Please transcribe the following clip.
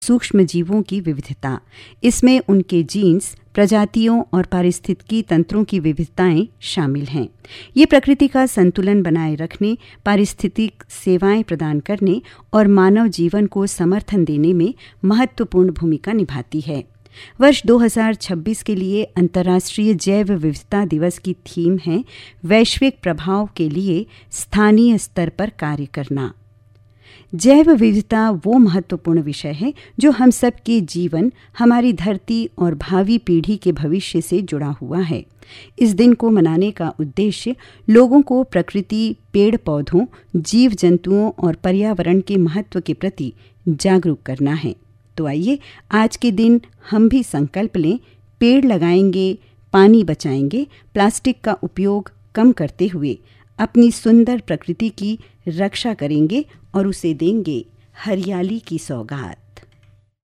सूक्ष्म जीवों की विविधता। इसमें उनके जीन्स, प्रजातियों और पारिस्थितिकी तंत्रों की विविधताएं शामिल हैं। ये प्रकृति का संतुलन बनाए रखने, पारिस्थितिक सेवाएं प्रदान करने और मानव जीवन को समर्थन देने में महत्वपूर्ण भूमिका निभाती है। वर्ष 2026 के लिए अंतर्राष्ट्रीय जैव विविधता दिवस की थीम है वैश्विक प्रभाव के लिए स्थानीय स्तर पर कार्य करना। जैव विविधता वो महत्वपूर्ण विषय है जो हम सब के जीवन, हमारी धरती और भावी पीढ़ी के भविष्य से जुड़ा हुआ है। इस दिन को मनाने का उद्देश्य लोगों को प्रकृति, पेड़ पौधों, जीव जंतुओं और पर्यावरण के महत्व के प्रति जागरूक करना है। तो आइए आज के दिन हम भी संकल्प लें, पेड़ लगाएंगे, पानी बचाएंगे, प्लास्टिक का उपयोग कम करते हुए अपनी सुंदर प्रकृति की रक्षा करेंगे और उसे देंगे हरियाली की सौगात।